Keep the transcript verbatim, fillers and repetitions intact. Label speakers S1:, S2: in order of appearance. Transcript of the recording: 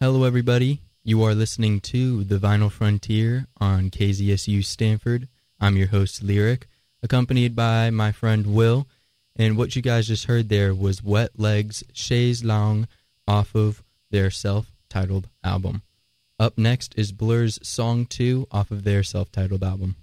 S1: Hello, everybody. You are listening to The Vinyl Frontier on K Z S U Stanford. I'm your host, Lyric, accompanied by my friend Will. And what you guys just heard there was Wet Legs, Chaise Longue, off of their self-titled album. Up next is Blur's Song two off of their self-titled album.